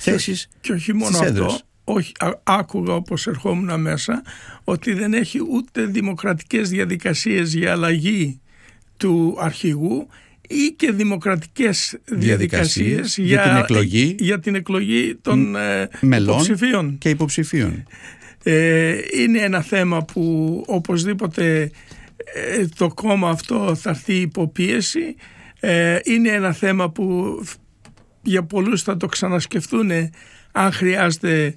θέσεις. Και όχι μόνο αυτό, άκουγα όπως ερχόμουν μέσα ότι δεν έχει ούτε δημοκρατικές διαδικασίες για αλλαγή του αρχηγού ή και δημοκρατικές διαδικασίες για την εκλογή των μελών και υποψηφίων. Είναι ένα θέμα που οπωσδήποτε το κόμμα αυτό θα έρθει υπό πίεση. Είναι ένα θέμα που για πολλούς θα το ξανασκεφτούν αν χρειάζεται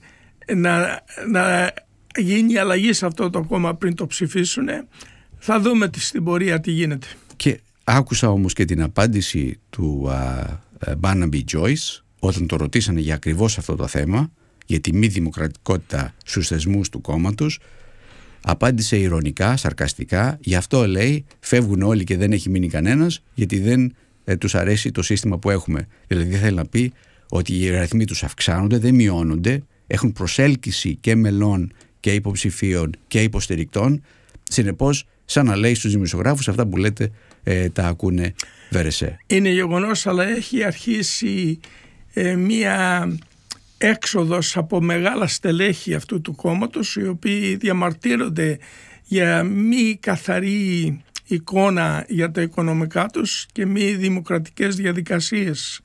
να γίνει αλλαγή σε αυτό το κόμμα πριν το ψηφίσουν. Θα δούμε στην πορεία τι γίνεται. Και άκουσα όμως και την απάντηση του Barnaby Joyce όταν το ρωτήσανε για ακριβώς αυτό το θέμα, για τη μη δημοκρατικότητα στους θεσμούς του κόμματος. Απάντησε ηρωνικά, σαρκαστικά, γι' αυτό λέει φεύγουν όλοι και δεν έχει μείνει κανένας, γιατί δεν τους αρέσει το σύστημα που έχουμε. Δηλαδή θέλει να πει ότι οι αριθμοί τους αυξάνονται, δεν μειώνονται, έχουν προσέλκυση και μελών και υποψηφίων και υποστηρικτών. Συνεπώς, σαν να λέει στους δημοσιογράφους, αυτά που λέτε τα ακούνε βερεσέ. Είναι γεγονός, αλλά έχει αρχίσει μία έξοδος από μεγάλα στελέχη αυτού του κόμματος, οι οποίοι διαμαρτύρονται για μη καθαρή εικόνα για τα οικονομικά τους και μη δημοκρατικές διαδικασίες.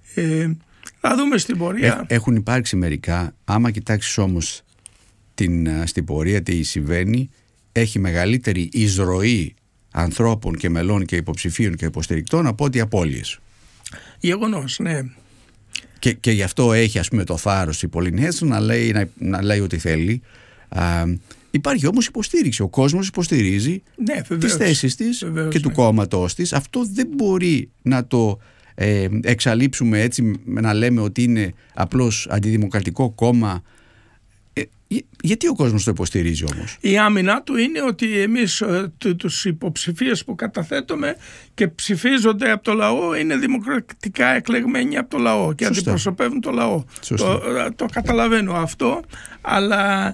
Θα δούμε στην πορεία. Έχουν υπάρξει μερικά. Άμα κοιτάξεις όμως στην πορεία τι συμβαίνει, έχει μεγαλύτερη εισρωή ανθρώπων και μελών και υποψηφίων και υποστηρικτών από ό,τι απώλειες. Γεγονός, ναι. Και γι' αυτό έχει, ας πούμε, το θάρρος η Pauline Hanson να λέει ό,τι θέλει. Υπάρχει όμως υποστήριξη. Ο κόσμος υποστηρίζει τις θέσεις της και του κόμματός της. Αυτό δεν μπορεί να το εξαλείψουμε έτσι, να λέμε ότι είναι απλώς αντιδημοκρατικό κόμμα. Γιατί ο κόσμος το υποστηρίζει όμως? Η άμυνα του είναι ότι εμείς τους υποψηφίες που καταθέτουμε και ψηφίζονται από το λαό είναι δημοκρατικά εκλεγμένοι από το λαό και αντιπροσωπεύουν το λαό. Το καταλαβαίνω αυτό, αλλά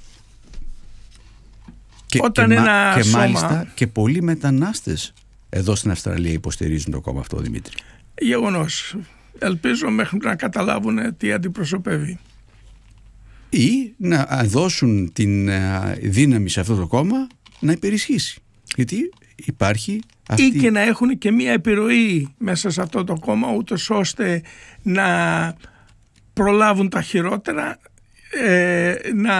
μάλιστα και πολλοί μετανάστες εδώ στην Αυστραλία υποστηρίζουν το κόμμα αυτό, Δημήτρη. Γεγονός. Ελπίζω μέχρι να καταλάβουν τι αντιπροσωπεύει. Ή να δώσουν την δύναμη σε αυτό το κόμμα να υπερισχύσει. Γιατί υπάρχει αυτή... Ή και να έχουν και μία επιρροή μέσα σε αυτό το κόμμα, ούτως ώστε να προλάβουν τα χειρότερα, να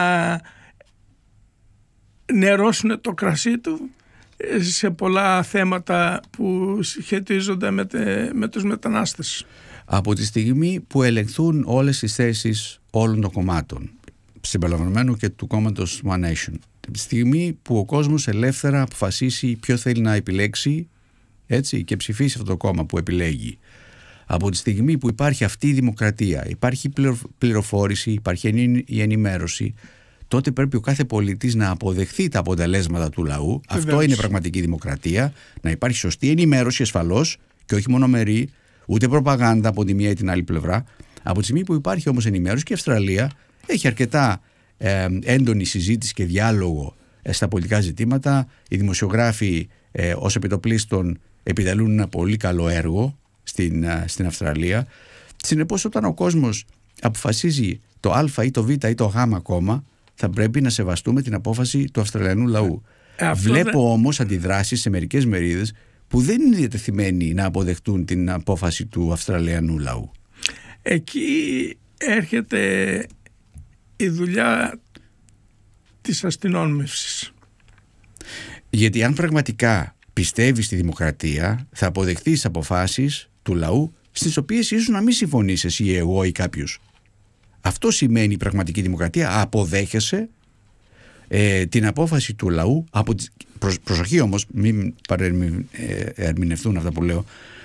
νερώσουν το κρασί του σε πολλά θέματα που σχετίζονται με τους μετανάστες. Από τη στιγμή που ελεγχθούν όλες τις θέσεις όλων των κομμάτων, συμπεριλαμβανομένου και του κόμματος One Nation, από τη στιγμή που ο κόσμος ελεύθερα αποφασίσει ποιο θέλει να επιλέξει, έτσι, και ψηφίσει αυτό το κόμμα που επιλέγει, από τη στιγμή που υπάρχει αυτή η δημοκρατία, υπάρχει πληροφόρηση, υπάρχει η ενημέρωση, τότε πρέπει ο κάθε πολίτης να αποδεχθεί τα αποτελέσματα του λαού. Αυτό είναι πραγματική δημοκρατία. Να υπάρχει σωστή ενημέρωση ασφαλώς και όχι μονομερή, ούτε προπαγάνδα από τη μία ή την άλλη πλευρά. Από τη στιγμή που υπάρχει όμως ενημέρωση, και η Αυστραλία έχει αρκετά έντονη συζήτηση και διάλογο στα πολιτικά ζητήματα. Οι δημοσιογράφοι ως επιτοπλίστων επιτελούν ένα πολύ καλό έργο στην Αυστραλία. Συνεπώς, όταν ο κόσμος αποφασίζει το Α ή το Β ή το Γ κόμμα, θα πρέπει να σεβαστούμε την απόφαση του Αυστραλιανού λαού. Βλέπω όμως αντιδράσεις σε μερικές μερίδες που δεν είναι διατεθειμένοι να αποδεχτούν την απόφαση του Αυστραλιανού λαού. Εκεί έρχεται η δουλειά της αστυνόμευσης. Γιατί αν πραγματικά πιστεύεις στη δημοκρατία, θα αποδεχτείς τις αποφάσεις του λαού, στις οποίες ίσως να μην συμφωνείς εσύ ή εγώ ή κάποιος. Αυτό σημαίνει η πραγματική δημοκρατία. Αποδέχεσαι την απόφαση του λαού. Προσοχή όμως, μην ερμηνευτούν αυτά που λέω.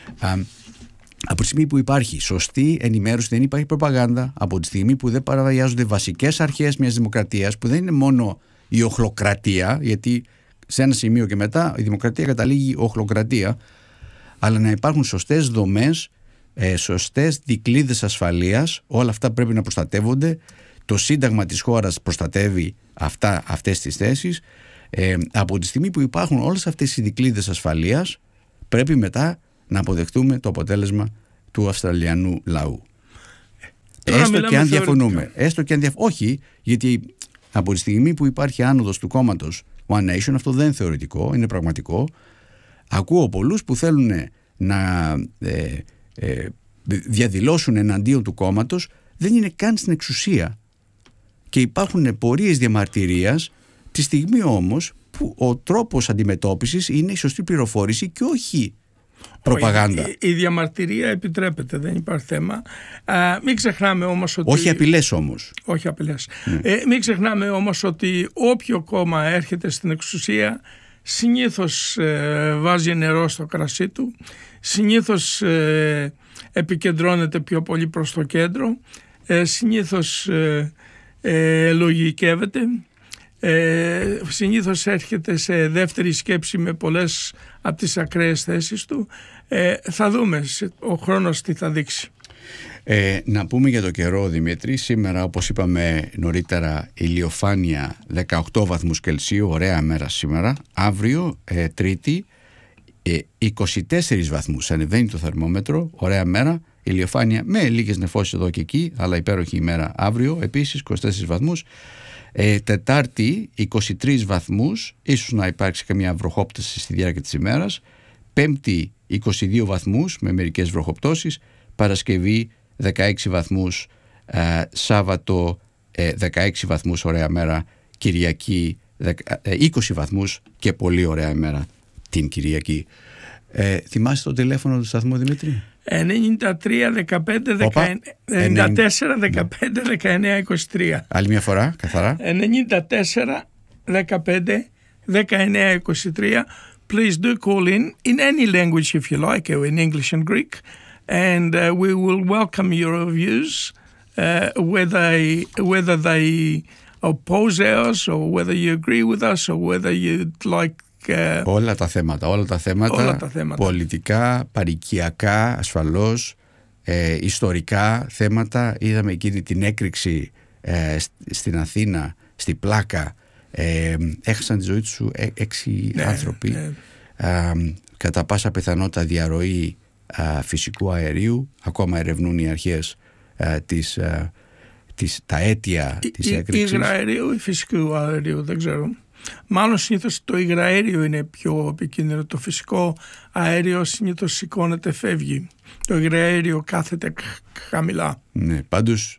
Από τη στιγμή που υπάρχει σωστή ενημέρωση, δεν υπάρχει προπαγάνδα, από τη στιγμή που δεν παραβιάζονται βασικές αρχές μιας δημοκρατίας, που δεν είναι μόνο η οχλοκρατία, γιατί σε ένα σημείο και μετά η δημοκρατία καταλήγει οχλοκρατία, αλλά να υπάρχουν σωστές δομές, σωστές δικλείδες ασφαλείας, όλα αυτά πρέπει να προστατεύονται. Το Σύνταγμα της χώρας προστατεύει αυτές τις θέσεις. Από τη στιγμή που υπάρχουν όλες αυτές οι δικλείδες ασφαλείας, πρέπει μετά να αποδεχτούμε το αποτέλεσμα του Αυστραλιανού λαού. Έστω και αν διαφωνούμε. Όχι, γιατί από τη στιγμή που υπάρχει άνοδος του κόμματος One Nation, αυτό δεν είναι θεωρητικό, είναι πραγματικό. Ακούω πολλούς που θέλουν να διαδηλώσουν εναντίον του κόμματος, δεν είναι καν στην εξουσία. Και υπάρχουν πορείες διαμαρτυρίας, τη στιγμή όμως που ο τρόπος αντιμετώπισης είναι η σωστή πληροφόρηση και όχι προπαγάνδα. Η διαμαρτυρία επιτρέπεται, δεν υπάρχει θέμα. Μην ξεχνάμε όμως ότι... Όχι απειλές όμως. Όχι απειλές. Μην ξεχνάμε όμως ότι όποιο κόμμα έρχεται στην εξουσία συνήθως βάζει νερό στο κρασί του, συνήθως επικεντρώνεται πιο πολύ προς το κέντρο, συνήθως λογικεύεται, συνήθως έρχεται σε δεύτερη σκέψη με πολλές από τις ακραίες θέσεις του. Θα δούμε ο χρόνος τι θα δείξει. Να πούμε για το καιρό, Δημήτρη. Σήμερα, όπως είπαμε νωρίτερα, ηλιοφάνεια 18 βαθμούς Κελσίου, ωραία μέρα σήμερα. Αύριο, Τρίτη, 24 βαθμούς, ανεβαίνει το θερμόμετρο, ωραία μέρα. Ηλιοφάνεια με λίγες νεφώσεις εδώ και εκεί, αλλά υπέροχη ημέρα αύριο, επίσης 24 βαθμούς. Τετάρτη 23 βαθμούς, ίσως να υπάρξει καμία βροχόπτωση στη διάρκεια της ημέρας. Πέμπτη 22 βαθμούς με μερικές βροχοπτώσεις. Παρασκευή 16 βαθμούς, Σάββατο 16 βαθμούς, ωραία μέρα. Κυριακή 20 βαθμούς και πολύ ωραία ημέρα την Κυριακή. Θυμάσαι το τηλέφωνο του σταθμού, Δημήτρη? 94-15-19-23. Άλλη μια φορά, καθαρά. 94-15-19-23. Please do call in any language if you like, or in English and Greek, and we will welcome your views, whether they oppose ours, or whether you agree with us, or whether you'd like. Όλα τα θέματα, πολιτικά, παροικιακά, ασφαλώς, ιστορικά θέματα. Είδαμε εκείνη την έκρηξη στην Αθήνα, στη Πλάκα, έχασαν τη ζωή τους 6 άνθρωποι. Κατά πάσα πιθανότητα διαρροή φυσικού αερίου. Ακόμα ερευνούν οι αρχές τα αίτια της έκρηξης. Υγραερίου ή φυσικού αερίου, δεν ξέρω. Μάλλον συνήθως το υγραέριο είναι πιο επικίνδυνο. Το φυσικό αέριο συνήθως σηκώνεται, φεύγει. Το υγραέριο κάθεται χαμηλά. Ναι, πάντως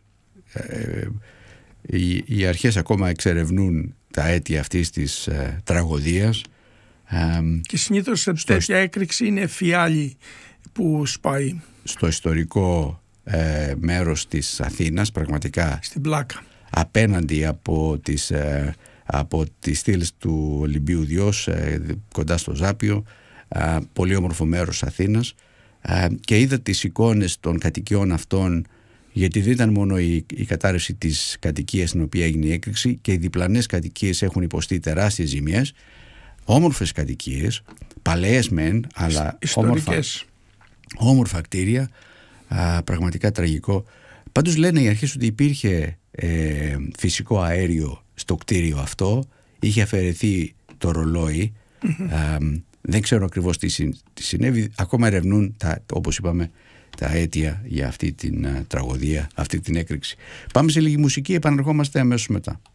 οι αρχές ακόμα εξερευνούν τα αίτια αυτής της τραγωδίας. Και συνήθως σε τέτοια έκρηξη είναι φιάλι που σπάει. Στο ιστορικό μέρος της Αθήνας, πραγματικά στην Πλάκα, απέναντι από τις στήλες του Ολυμπίου Διός, κοντά στο Ζάπιο, πολύ όμορφο μέρος Αθήνας, και είδα τις εικόνες των κατοικιών αυτών, γιατί δεν ήταν μόνο η κατάρρευση της κατοικίας στην οποία έγινε η έκρηξη, και οι διπλανές κατοικίες έχουν υποστεί τεράστιες ζημιές. Όμορφες κατοικίες, παλαιές μεν, αλλά όμορφα κτίρια, πραγματικά τραγικό. Πάντως λένε οι αρχές ότι υπήρχε φυσικό αέριο στο κτίριο αυτό, είχε αφαιρεθεί το ρολόι. Δεν ξέρω ακριβώς τι συνέβη. Ακόμα ερευνούν, όπως είπαμε, τα αίτια για αυτή την τραγωδία, αυτή την έκρηξη. Πάμε σε λίγη μουσική, επανερχόμαστε αμέσως μετά.